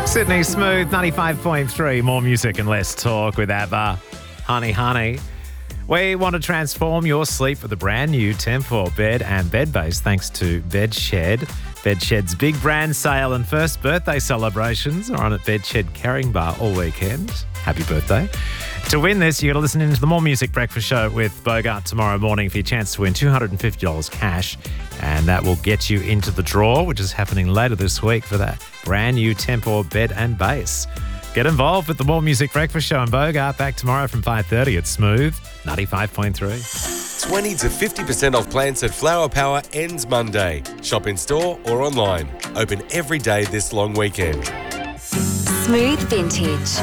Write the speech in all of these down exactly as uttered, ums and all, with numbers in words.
Sydney Smooth, ninety-five point three. More music and less talk with ABBA. Honey, honey. We want to transform your sleep with a brand new Temp-four bed and bed base thanks to Bedshed. Bedshed's big brand sale and first birthday celebrations are on at Bedshed Caringbah all weekend. Happy birthday. To win this, you got to listen into the More Music Breakfast Show with Bogart tomorrow morning for your chance to win two hundred fifty dollars cash. And that will get you into the draw, which is happening later this week for that brand new Temp-four bed and base. Get involved with the More Music Breakfast Show and Bogart back tomorrow from five thirty at Smooth, ninety-five point three. twenty to fifty percent off plants at Flower Power ends Monday. Shop in store or online. Open every day this long weekend. Smooth Vintage.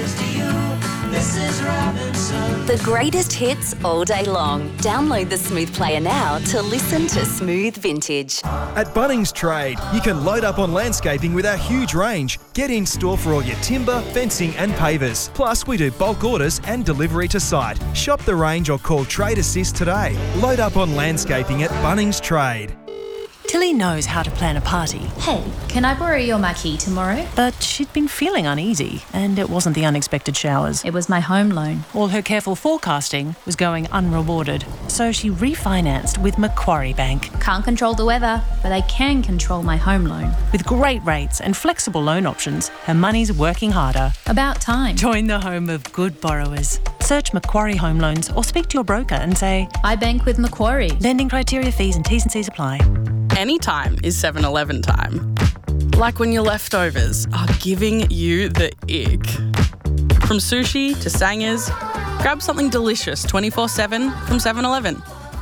The greatest hits all day long. Download the Smooth Player now to listen to Smooth Vintage. At Bunnings Trade, you can load up on landscaping with our huge range. Get in store for all your timber, fencing and pavers. Plus, we do bulk orders and delivery to site. Shop the range or call Trade Assist today. Load up on landscaping at Bunnings Trade. Tilly knows how to plan a party. Hey, can I borrow your marquee tomorrow? But she'd been feeling uneasy, and it wasn't the unexpected showers. It was my home loan. All her careful forecasting was going unrewarded. So she refinanced with Macquarie Bank. Can't control the weather, but I can control my home loan. With great rates and flexible loan options, her money's working harder. About time. Join the home of good borrowers. Search Macquarie Home Loans or speak to your broker and say, I bank with Macquarie. Lending criteria, fees and T's and C's apply. Anytime is seven eleven time. Like when your leftovers are giving you the ick. From sushi to sangers, grab something delicious twenty-four seven from seven eleven.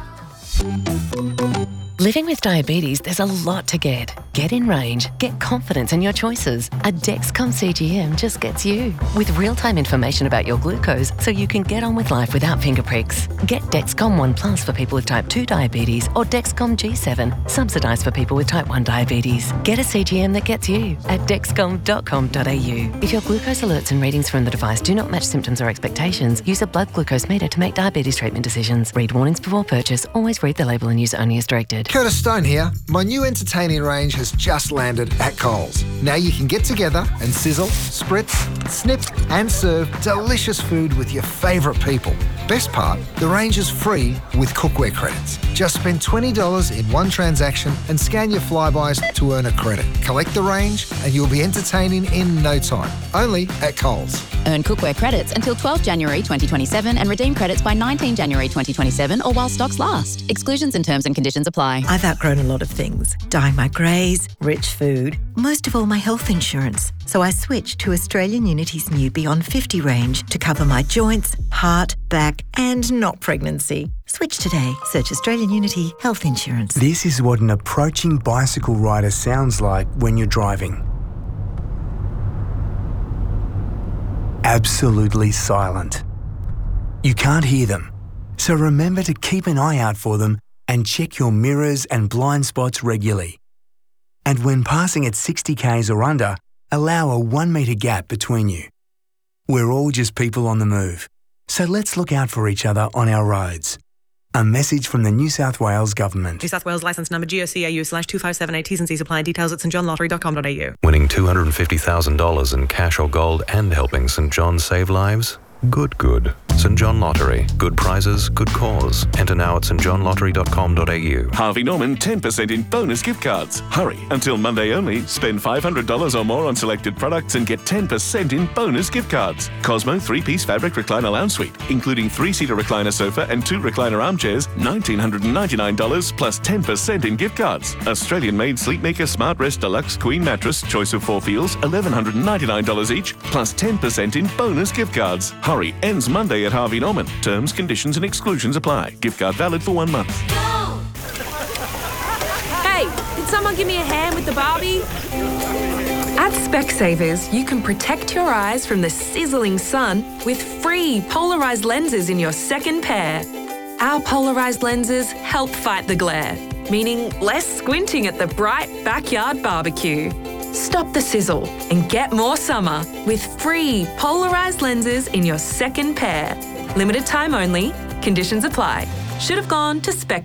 Living with diabetes, there's a lot to get. Get in range. Get confidence in your choices. A Dexcom C G M just gets you. With real-time information about your glucose so you can get on with life without finger pricks. Get Dexcom One Plus for people with type two diabetes or Dexcom G seven, subsidised for people with type one diabetes. Get a C G M that gets you at dexcom dot com dot a u. If your glucose alerts and readings from the device do not match symptoms or expectations, use a blood glucose meter to make diabetes treatment decisions. Read warnings before purchase. Always read the label and use only as directed. Curtis Stone here. My new entertaining range has just landed at Coles. Now you can get together and sizzle, spritz, snip and serve delicious food with your favourite people. Best part, the range is free with cookware credits. Just spend twenty dollars in one transaction and scan your Flybys to earn a credit. Collect the range and you'll be entertaining in no time. Only at Coles. Earn cookware credits until twelfth of January twenty twenty-seven and redeem credits by nineteenth of January twenty twenty-seven or while stocks last. Exclusions and terms and conditions apply. I've outgrown a lot of things. Dyeing my greys, rich food, most of all my health insurance. So I switched to Australian Unity's new Beyond fifty range to cover my joints, heart, back and not pregnancy. Switch today. Search Australian Unity Health Insurance. This is what an approaching bicycle rider sounds like when you're driving. Absolutely silent. You can't hear them, so remember to keep an eye out for them and check your mirrors and blind spots regularly. And when passing at sixty kays or under, allow a one metre gap between you. We're all just people on the move, so let's look out for each other on our roads. A message from the New South Wales Government. New South Wales licence number G O C A U slash two five seven eight. T's and C's apply. Details at st john lottery dot com dot a u. Winning two hundred fifty thousand dollars in cash or gold and helping St John save lives? Good, good. St John Lottery. Good prizes, good cause. Enter now at st john lottery dot com dot a u. Harvey Norman ten percent in bonus gift cards. Hurry, until Monday only. Spend five hundred dollars or more on selected products and get ten percent in bonus gift cards. Cosmo three-piece fabric recliner lounge suite, including three-seater recliner sofa and two recliner armchairs, one thousand nine hundred ninety-nine dollars plus ten percent in gift cards. Australian-made Sleepmaker Smart Rest Deluxe Queen Mattress, choice of four feels, one thousand one hundred ninety-nine dollars each, plus ten percent in bonus gift cards. Hurry, ends Monday at Harvey Norman. Terms, conditions and exclusions apply. Gift card valid for one month. Hey, did someone give me a hand with the Barbie? At Specsavers, you can protect your eyes from the sizzling sun with free polarised lenses in your second pair. Our polarised lenses help fight the glare, meaning less squinting at the bright backyard barbecue. Stop the sizzle and get more summer with free polarised lenses in your second pair. Limited time only. Conditions apply. Should have gone to Specsavers.